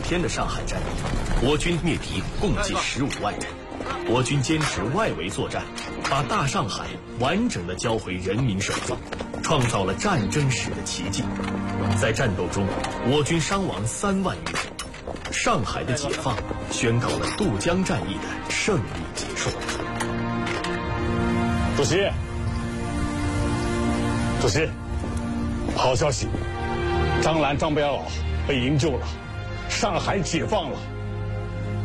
天的上海战役，我军灭敌共计15万人。我军坚持外围作战，把大上海完整地交回人民手中，创造了战争史的奇迹。在战斗中，我军伤亡3万余人。上海的解放宣告了渡江战役的胜利结束。 主席，好消息，张澜、张白老被营救了，上海解放了。